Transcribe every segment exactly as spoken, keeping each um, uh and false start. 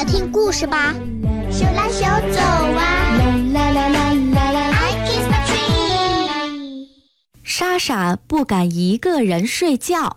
来听故事吧。 手拉手走啊，啦啦啦啦啦 I kiss my tree。 莎莎不敢一个人睡觉。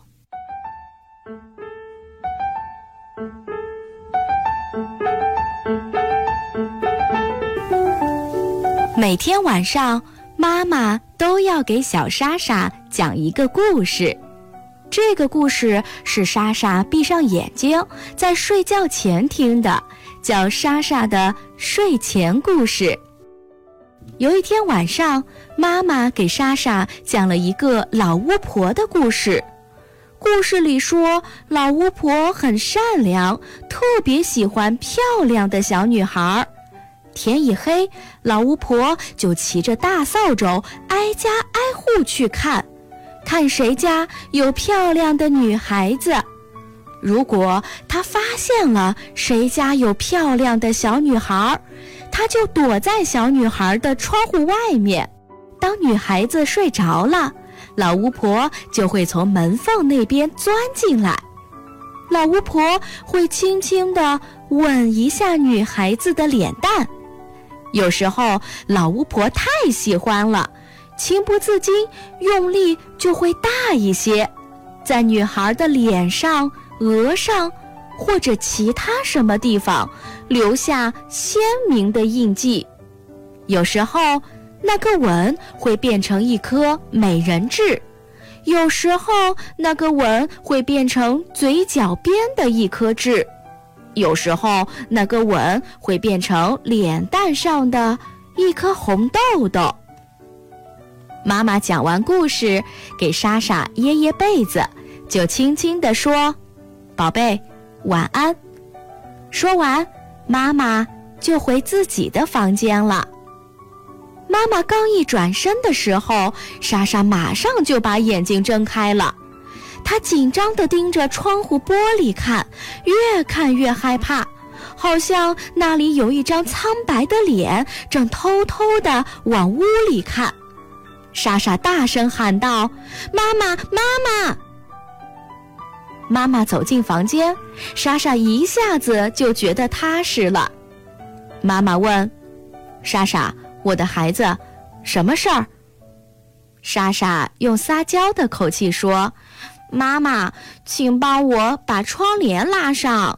每天晚上，妈妈都要给小莎莎讲一个故事。这个故事是莎莎闭上眼睛在睡觉前听的，叫莎莎的睡前故事。有一天晚上，妈妈给莎莎讲了一个老巫婆的故事。故事里说，老巫婆很善良，特别喜欢漂亮的小女孩。天一黑，老巫婆就骑着大扫帚挨家挨户去看，看谁家有漂亮的女孩子。如果她发现了谁家有漂亮的小女孩，她就躲在小女孩的窗户外面。当女孩子睡着了，老巫婆就会从门缝那边钻进来。老巫婆会轻轻地吻一下女孩子的脸蛋。有时候老巫婆太喜欢了，情不自禁用力就会大一些，在女孩的脸上、额上或者其他什么地方留下鲜明的印记。有时候那个吻会变成一颗美人痣，有时候那个吻会变成嘴角边的一颗痣，有时候那个吻会变成脸蛋上的一颗红豆豆。妈妈讲完故事，给莎莎掖掖被子，就轻轻地说：“宝贝，晚安。”说完，妈妈就回自己的房间了。妈妈刚一转身的时候，莎莎马上就把眼睛睁开了。她紧张地盯着窗户玻璃看，越看越害怕，好像那里有一张苍白的脸正偷偷地往屋里看。莎莎大声喊道：“妈妈，妈妈！”妈妈走进房间，莎莎一下子就觉得踏实了。妈妈问：“莎莎，我的孩子，什么事儿？”莎莎用撒娇的口气说：“妈妈，请帮我把窗帘拉上。”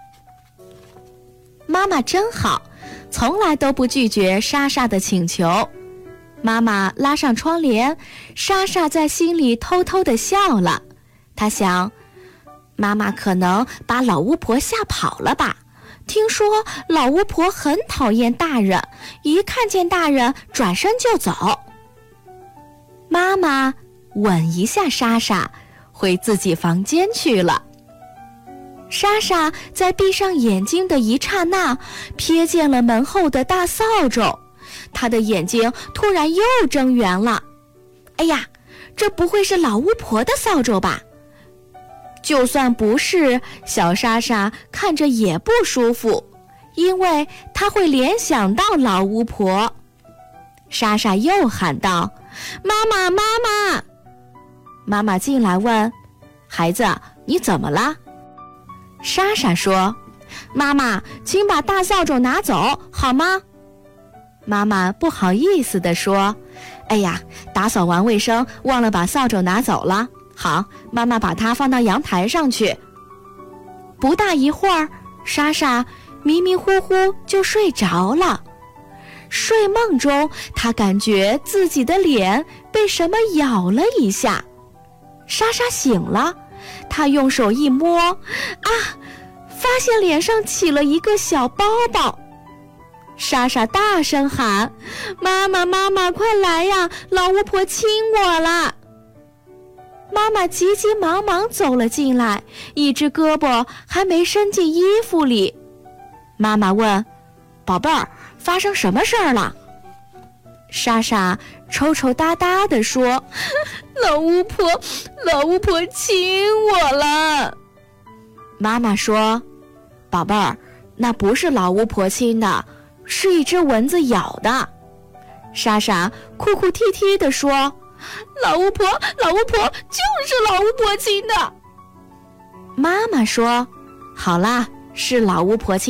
妈妈真好，从来都不拒绝莎莎的请求。妈妈拉上窗帘，莎莎在心里偷偷地笑了。她想，妈妈可能把老巫婆吓跑了吧？听说老巫婆很讨厌大人，一看见大人转身就走。妈妈吻一下莎莎，回自己房间去了。莎莎在闭上眼睛的一刹那，瞥见了门后的大扫帚，她的眼睛突然又睁圆了。哎呀，这不会是老巫婆的扫帚吧？就算不是，小莎莎看着也不舒服，因为她会联想到老巫婆。莎莎又喊道：“妈妈，妈妈！”妈妈进来问：“孩子，你怎么了？”莎莎说：“妈妈，请把大扫帚拿走，好吗？”妈妈不好意思地说：“哎呀，打扫完卫生，忘了把扫帚拿走了。好，妈妈把它放到阳台上去。”不大一会儿，莎莎迷迷糊糊就睡着了。睡梦中，她感觉自己的脸被什么咬了一下。莎莎醒了，她用手一摸，啊，发现脸上起了一个小包包。莎莎大声喊：“妈妈，妈妈，快来呀！老巫婆亲我了！”妈妈急急忙忙走了进来，一只胳膊还没伸进衣服里。妈妈问：“宝贝儿，发生什么事儿了？”莎莎抽抽搭搭地说：“老巫婆，老巫婆亲我了。”妈妈说：“宝贝儿，那不是老巫婆亲的，是一只蚊子咬的。”莎莎哭哭啼啼地说：“老巫婆，老巫婆，就是老巫婆亲的。”妈妈说：“好啦，是老巫婆亲